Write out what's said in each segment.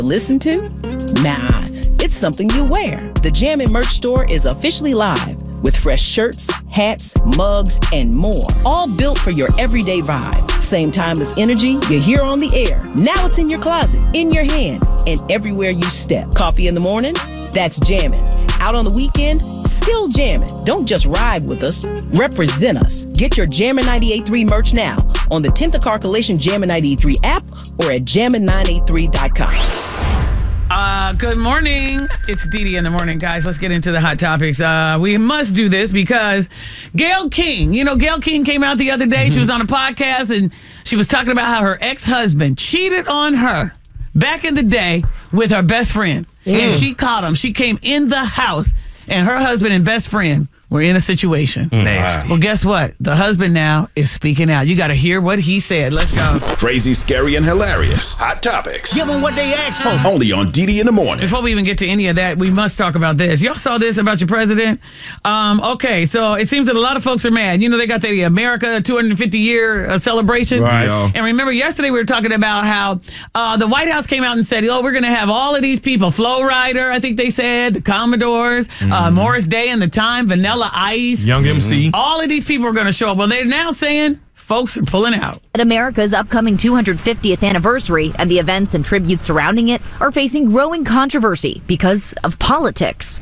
Listen to? Nah, it's something you wear. The Jammin' merch store is officially live with fresh shirts, hats, mugs, and more. All built for your everyday vibe. Same time as energy you hear on the air. Now it's in your closet, in your hand, and everywhere you step. Coffee in the morning? That's Jammin'. Out on the weekend? Still jammin'. Don't just ride with us. Represent us. Get your Jammin' 98.3 merch now on the 10th of Calculation Jammin' 98.3 app or at jammin983.com. Good morning. It's Dee in the morning, guys. Let's get into the hot topics. We must do this because Gayle King, Gayle King came out the other day. She was on a podcast and she was talking about how her ex-husband cheated on her back in the day with her best friend. And she caught him. She came in the house and her husband and best friend were in a situation. Nasty. Well, guess what? The husband now is speaking out. You got to hear what he said. Let's go. Crazy, scary, and hilarious. Hot topics. Give them what they asked for. Only on Dee in the morning. Before we even get to any of that, we must talk about this. Y'all saw this about your president? Okay, so it seems that a lot of folks are mad. They got the America 250-year celebration. Right. And remember, yesterday we were talking about how the White House came out and said, we're going to have all of these people. Flo Rida, I think they said, the Commodores, Morris Day and the Time, Vanilla Ice. Young MC. All of these people are going to show up. Well, they're now saying folks are pulling out. At America's upcoming 250th anniversary and the events and tributes surrounding it are facing growing controversy because of politics.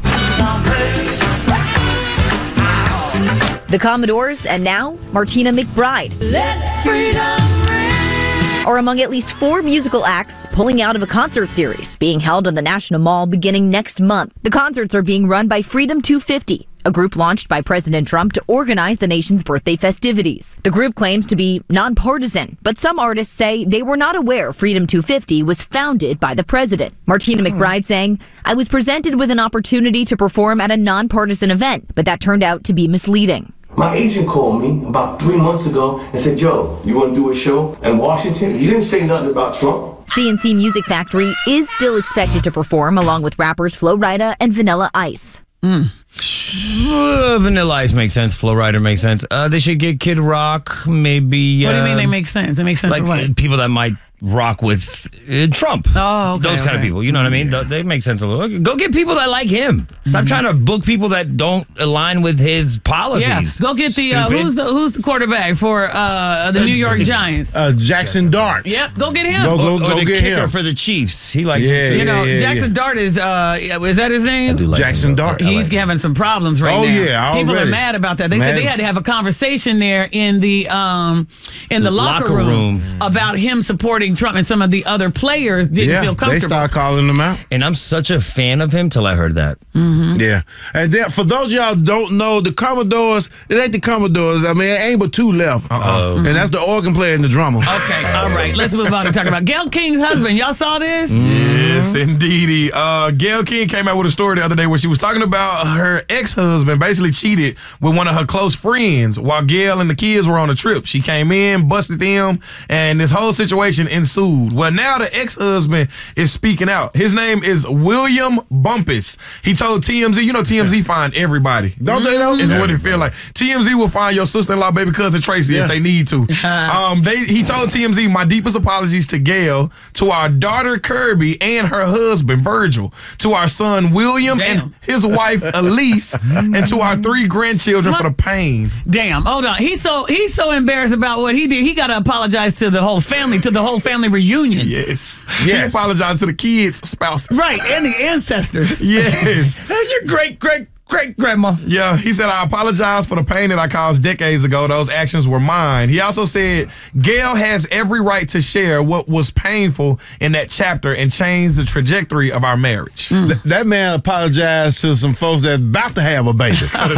The Commodores and now Martina McBride Let freedom are among at least 4 musical acts pulling out of a concert series being held in the National Mall beginning next month. The concerts are being run by Freedom 250, a group launched by President Trump to organize the nation's birthday festivities. The group claims to be nonpartisan, but some artists say they were not aware Freedom 250 was founded by the president. Martina McBride saying, "I was presented with an opportunity to perform at a nonpartisan event, but that turned out to be misleading." My agent called me about 3 months ago and said, "Joe, you want to do a show in Washington?" He didn't say nothing about Trump. CNC Music Factory is still expected to perform along with rappers Flo Rida and Vanilla Ice. Vanilla Ice makes sense. Flo Rida makes sense. They should get Kid Rock, maybe. What do you mean they make sense? It makes sense like for what? People that might rock with Trump. Oh, okay. Those kind of people. You know what I mean? They make sense a little. Go get people that like him. Stop trying to book people that don't align with his policies. Yeah. Go get the who's the quarterback for the New York Giants? Jackson Dart. Yep. Go get him. Go the get kicker him for the Chiefs. He likes Jackson Dart is that his name? I do like Jackson him. Dart. He's having some problems right now. Oh yeah, people already. are mad about that. They said they had to have a conversation there in the locker room about him supporting Trump, and some of the other players didn't feel comfortable. They started calling him out. And I'm such a fan of him till I heard that. Yeah. And then for those of y'all who don't know, the Commodores, it ain't the Commodores. I mean, it ain't but 2 left. And that's the organ player and the drummer. Okay, all right. Let's move on and talk about Gayle King's husband. Y'all saw this? Yes, indeedy. Gayle King came out with a story the other day where she was talking about her ex-husband basically cheated with one of her close friends while Gayle and the kids were on a trip. She came in, busted them, and this whole situation ensued. Well, now the ex-husband is speaking out. His name is William Bumpus. He told TMZ, TMZ find everybody. Don't they know? It's what it feel like. TMZ will find your sister-in-law, baby cousin Tracy if they need to. He told TMZ, "My deepest apologies to Gayle, to our daughter Kirby and her husband Virgil, to our son William and his wife Elise, and to our 3 grandchildren for the pain." Damn, hold on. He's so embarrassed about what he did. He got to apologize to the whole family, reunion. Yes. He apologized to the kids' spouses. Right, and the ancestors. Yes. Your great-great-great-grandma. Yeah, he said, "I apologize for the pain that I caused decades ago. Those actions were mine." He also said, "Gayle has every right to share what was painful in that chapter and change the trajectory of our marriage." That man apologized to some folks that's about to have a baby.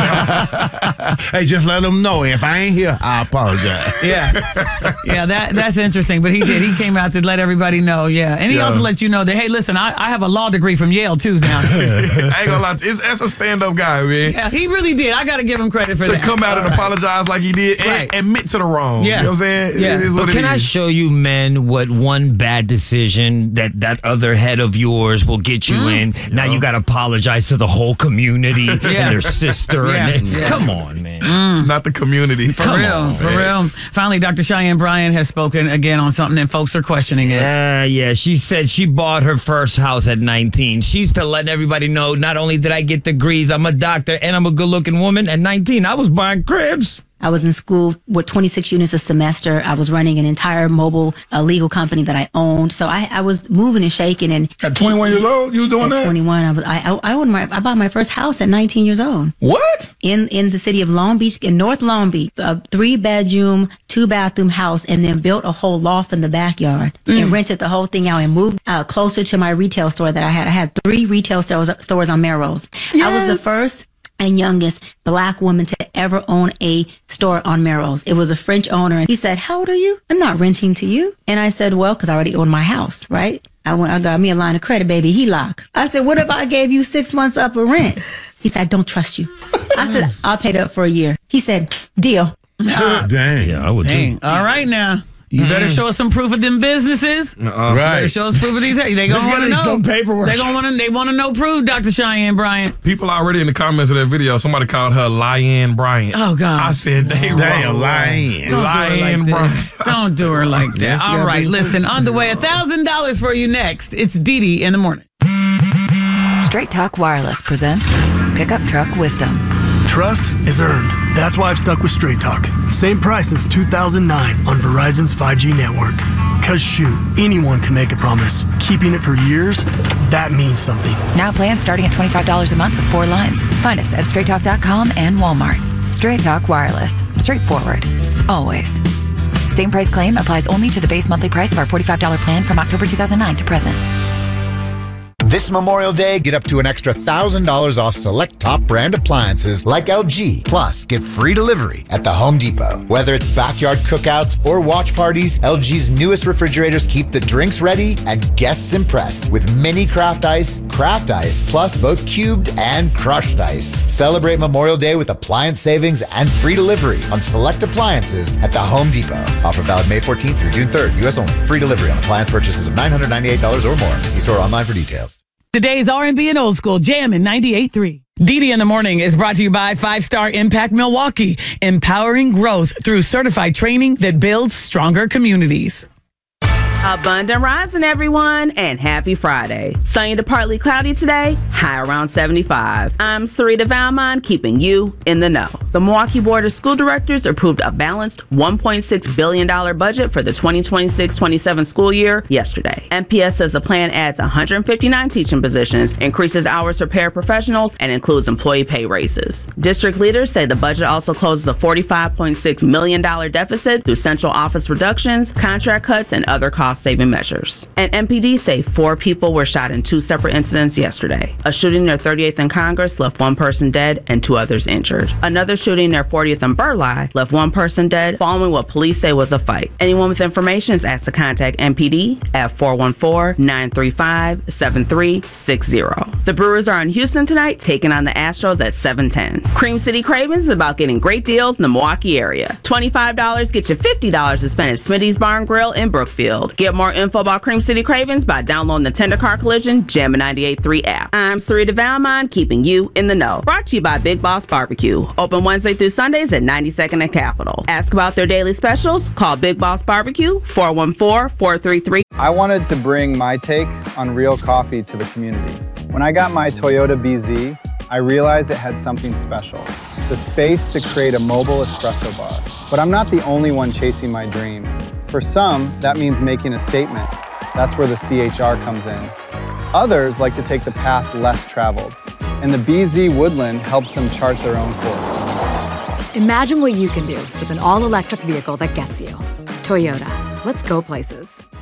Hey, just let them know if I ain't here, I apologize. Yeah, that's interesting. But he did. He came out to let everybody know. Yeah, and he also let you know that, hey, listen, I have a law degree from Yale too now. I ain't gonna lie, that's a stand-up guy. guy, man. Yeah, he really did. I got to give him credit for to that. come out and apologize like he did and admit to the wrong. Yeah. You know what I'm saying? Yeah. It is what But can I show you, men, what one bad decision that other head of yours will get you in? Now you got to apologize to the whole community and their sister. Come on, man. Not the community. For real. Finally, Dr. Cheyenne Bryant has spoken again on something and folks are questioning it. Yeah. She said she bought her first house at 19. She's to let everybody know, not only did I get degrees, I'm a doctor and I'm a good-looking woman. At 19, I was buying cribs. I was in school with 26 units a semester. I was running an entire mobile legal company that I owned. So I was moving and shaking. And at 21 years old, you was doing that? At 21, I bought my first house at 19 years old. What? In the city of Long Beach, in North Long Beach, a 3-bedroom, 2-bathroom house, and then built a whole loft in the backyard and rented the whole thing out and moved closer to my retail store that I had. I had 3 retail stores on Melrose. Yes. I was the first and youngest Black woman to ever own a store on Melrose. It was a French owner, and he said, "How old are you?" "I'm not renting to you." And I said, "Well, because I already owned my house, right? I got me a line of credit, baby, HELOC." I said, "What if I gave you 6 months up of rent?" He said, "I don't trust you." I said, "I'll pay it up for a year." He said, "Deal." Dang. Yeah, I would too. All right now. You better show us some proof of them businesses. Right. Better show us proof of these. They gonna want to know some paperwork. They want to know proof, Dr. Cheyenne Bryant. People already in the comments of that video, somebody called her Lyanne Bryant. Oh God! I said Damn, Lyanne. Lyanne Bryant. Don't do her like that. she All gotta right, be- listen. On the way, $1,000 for you next. It's Dee in the morning. Straight Talk Wireless presents Pickup Truck Wisdom. Trust is earned. That's why I've stuck with Straight Talk. Same price since 2009 on Verizon's 5G network. Cause shoot, anyone can make a promise. Keeping it for years, that means something. Now plans starting at $25 a month with 4 lines. Find us at straighttalk.com and Walmart. Straight Talk Wireless. Straightforward. Always. Same price claim applies only to the base monthly price of our $45 plan from October 2009 to present. This Memorial Day, get up to an extra $1,000 off select top brand appliances like LG. Plus, get free delivery at the Home Depot. Whether it's backyard cookouts or watch parties, LG's newest refrigerators keep the drinks ready and guests impressed with mini craft ice, plus both cubed and crushed ice. Celebrate Memorial Day with appliance savings and free delivery on select appliances at the Home Depot. Offer valid May 14th through June 3rd, U.S. only. Free delivery on appliance purchases of $998 or more. See store online for details. Today's R&B and Old School Jam in 98.3. Dee in the Morning is brought to you by 5-Star Impact Milwaukee, empowering growth through certified training that builds stronger communities. Abundant rising, everyone, and happy Friday. Sunny to partly cloudy today, high around 75. I'm Sarita Valmont, keeping you in the know. The Milwaukee Board of School Directors approved a balanced $1.6 billion budget for the 2026-27 school year yesterday. MPS says the plan adds 159 teaching positions, increases hours for paraprofessionals, and includes employee pay raises. District leaders say the budget also closes a $45.6 million deficit through central office reductions, contract cuts, and other cost-saving measures. And MPD say 4 people were shot in 2 separate incidents yesterday. A shooting near 38th and Congress left 1 person dead and 2 others injured. Another shooting near 40th and Burleigh left 1 person dead following what police say was a fight. Anyone with information is asked to contact MPD at 414-935-7360. The Brewers are in Houston tonight, taking on the Astros at 7:10. Cream City Cravings is about getting great deals in the Milwaukee area. $25 gets you $50 to spend at Smitty's Bar and Grill in Brookfield. Get more info about Cream City Cravings by downloading the Tender Car Collision Jam 98.3 app. I'm Sarita Valmont, keeping you in the know. Brought to you by Big Boss Barbecue. Open Wednesday through Sundays at 92nd and Capitol. Ask about their daily specials. Call Big Boss Barbecue 414-433. I wanted to bring my take on real coffee to the community. When I got my Toyota BZ, I realized it had something special, the space to create a mobile espresso bar. But I'm not the only one chasing my dream. For some, that means making a statement. That's where the CHR comes in. Others like to take the path less traveled, and the BZ Woodland helps them chart their own course. Imagine what you can do with an all-electric vehicle that gets you. Toyota. Let's go places.